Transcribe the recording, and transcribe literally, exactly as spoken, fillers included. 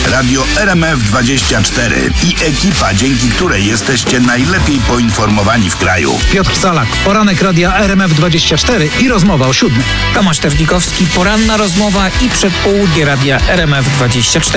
Radio R M F dwadzieścia cztery i ekipa, dzięki której jesteście najlepiej poinformowani w kraju. Piotr Salak, poranek Radia R M F dwadzieścia cztery i rozmowa o siódmej. Tomasz Terlikowski, poranna rozmowa i przedpołudnie Radia R M F dwadzieścia cztery.